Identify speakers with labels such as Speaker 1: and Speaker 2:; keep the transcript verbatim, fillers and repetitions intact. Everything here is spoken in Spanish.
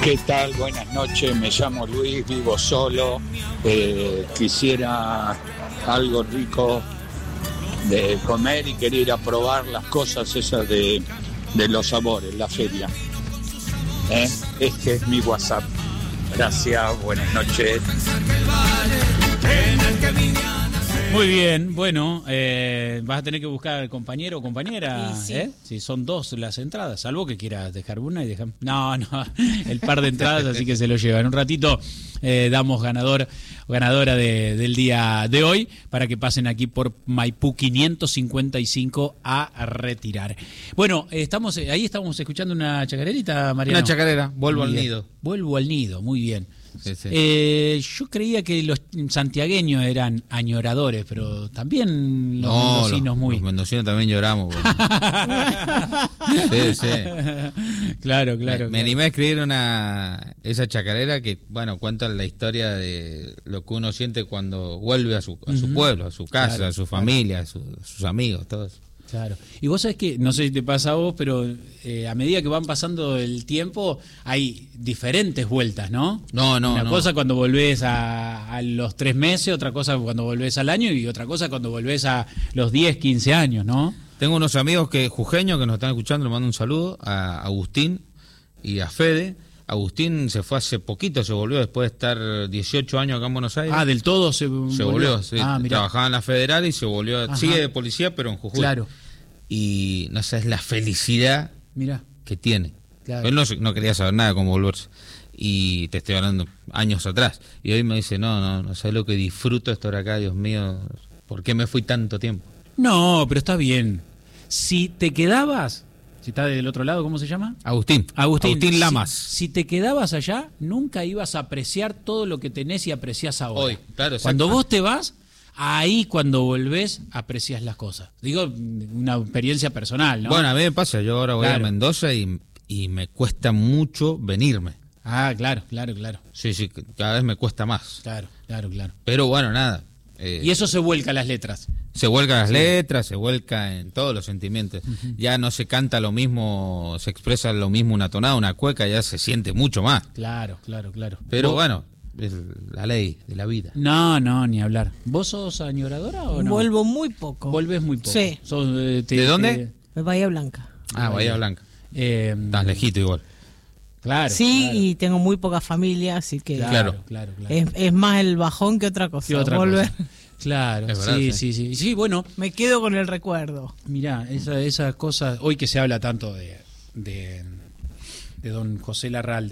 Speaker 1: ¿Qué tal? Buenas noches, me llamo Luis, vivo solo, eh, quisiera algo rico de comer y quería ir a probar las cosas esas de, de los sabores, la feria. ¿Eh? Este es mi WhatsApp. Gracias, buenas noches.
Speaker 2: Muy bien, bueno, eh, vas a tener que buscar al compañero o compañera,
Speaker 3: sí.
Speaker 2: ¿eh? Si son dos las entradas, salvo que quieras dejar una y dejar... No, no, el par de entradas, así que se lo llevan. En un ratito eh, damos ganador o ganadora de, del día de hoy para que pasen aquí por Maipú quinientos cincuenta y cinco a retirar. Bueno, estamos ahí estamos escuchando una chacarerita, Mariano.
Speaker 4: Una chacarera, vuelvo
Speaker 2: Muy
Speaker 4: al
Speaker 2: bien.
Speaker 4: nido.
Speaker 2: Vuelvo al nido, muy bien.
Speaker 4: Sí, sí.
Speaker 2: Eh, yo creía que los santiagueños eran añoradores, pero también los
Speaker 4: no,
Speaker 2: mendocinos
Speaker 4: los,
Speaker 2: muy.
Speaker 4: Los mendocinos también lloramos. sí, sí.
Speaker 2: Claro, claro.
Speaker 4: Me, me
Speaker 2: claro.
Speaker 4: animé a escribir una esa chacarera que, bueno, cuenta la historia de lo que uno siente cuando vuelve a su, a su uh-huh. pueblo, a su casa, claro, a su familia, claro. a, su, a sus amigos, todo eso.
Speaker 2: Claro. Y vos sabés que, no sé si te pasa a vos, pero eh, a medida que van pasando el tiempo, hay diferentes vueltas, ¿no?
Speaker 4: No, no,
Speaker 2: Una
Speaker 4: no.
Speaker 2: cosa cuando volvés a, a los tres meses, otra cosa cuando volvés al año y otra cosa cuando volvés a los diez, quince años, ¿no?
Speaker 4: Tengo unos amigos que jujeños que nos están escuchando, les mando un saludo a Agustín y a Fede. Agustín se fue hace poquito, se volvió después de estar dieciocho años acá en Buenos Aires.
Speaker 2: Ah, ¿del todo se,
Speaker 4: se volvió?
Speaker 2: volvió
Speaker 4: Sí.
Speaker 2: Ah,
Speaker 4: trabajaba en la Federal y se volvió,
Speaker 2: Ajá.
Speaker 4: sigue de policía, pero en Jujuy.
Speaker 2: Claro.
Speaker 4: Y no sabes la felicidad
Speaker 2: Mirá.
Speaker 4: que tiene.
Speaker 2: Claro.
Speaker 4: Él no, no quería saber nada cómo volverse. Y te estoy hablando años atrás. Y hoy me dice, no, no, no sabes lo que disfruto de estar acá, Dios mío. ¿Por qué me fui tanto tiempo?
Speaker 2: No, pero está bien. Si te quedabas, si está del otro lado, ¿cómo se llama?
Speaker 4: Agustín.
Speaker 2: Agustín,
Speaker 4: Agustín Lamas.
Speaker 2: Si, si te quedabas allá, nunca ibas a apreciar todo lo que tenés y apreciás ahora.
Speaker 4: Hoy, claro.
Speaker 2: Cuando vos te vas, ahí cuando volvés, apreciás las cosas. Digo, una experiencia personal, ¿no?
Speaker 4: Bueno, a mí me pasa. Yo ahora voy
Speaker 2: Claro.
Speaker 4: a Mendoza y, y me cuesta mucho venirme.
Speaker 2: Ah, claro, claro, claro.
Speaker 4: Sí, sí, cada vez me cuesta más.
Speaker 2: Claro, claro, claro.
Speaker 4: Pero bueno, nada. Eh,
Speaker 2: Y eso se vuelca a las letras.
Speaker 4: Se vuelca las
Speaker 2: Sí.
Speaker 4: letras, se vuelca en todos los sentimientos. Uh-huh. Ya no se canta lo mismo, se expresa lo mismo una tonada, una cueca, ya se siente mucho más.
Speaker 2: Claro, claro, claro.
Speaker 4: Pero
Speaker 2: ¿Vos?
Speaker 4: bueno, es la ley de la vida.
Speaker 2: No, no, ni hablar. ¿Vos sos añoradora o no?
Speaker 3: Vuelvo muy poco.
Speaker 2: Volvés muy poco.
Speaker 3: Sí.
Speaker 2: Sos, eh, te,
Speaker 4: ¿De dónde?
Speaker 3: De Bahía Blanca.
Speaker 4: Ah, Bahía Blanca.
Speaker 2: Eh,
Speaker 4: Estás lejito igual.
Speaker 2: Claro.
Speaker 3: Sí,
Speaker 2: claro.
Speaker 3: y tengo muy poca familia, así que
Speaker 2: Claro, claro, claro.
Speaker 3: es, es más el bajón que otra cosa.
Speaker 2: ¿Qué otra
Speaker 3: Volver.
Speaker 2: cosa? Claro,
Speaker 4: Es verdad,
Speaker 2: sí,
Speaker 4: sí.
Speaker 2: sí, sí. Sí, bueno,
Speaker 3: Me quedo con el recuerdo.
Speaker 2: mirá, esa, esas cosas, hoy que se habla tanto de, de, de don José Larralde.